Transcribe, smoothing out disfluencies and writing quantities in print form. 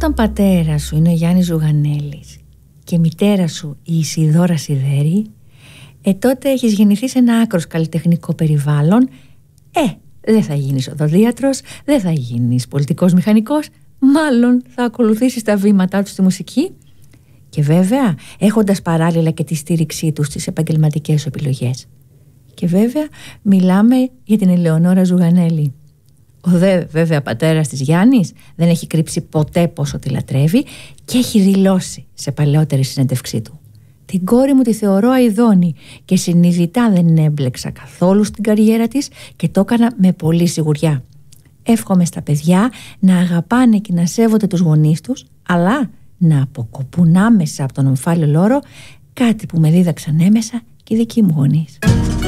Όταν πατέρα σου είναι ο Γιάννης Ζουγανέλης και μητέρα σου η Ισιδώρα Σιδέρη, τότε έχεις γεννηθεί σε ένα άκρος καλλιτεχνικό περιβάλλον. Δεν θα γίνεις οδοντίατρος, δεν θα γίνεις πολιτικός μηχανικός, μάλλον θα ακολουθήσεις τα βήματά του στη μουσική. Και βέβαια έχοντας παράλληλα και τη στήριξή του στις επαγγελματικές επιλογές. Και βέβαια μιλάμε για την Ελεονόρα Ζουγανέλη. Ο βέβαια πατέρας της Γιάννης δεν έχει κρύψει ποτέ πόσο τη λατρεύει και έχει δηλώσει σε παλαιότερη συνέντευξή του: την κόρη μου τη θεωρώ αηδόνη και συνειδητά δεν έμπλεξα καθόλου στην καριέρα της και το έκανα με πολλή σιγουριά. Εύχομαι στα παιδιά να αγαπάνε και να σέβονται τους γονείς τους, αλλά να αποκοπούν άμεσα από τον ομφάλιο λόρο, κάτι που με δίδαξαν έμεσα και οι δικοί μου γονείς.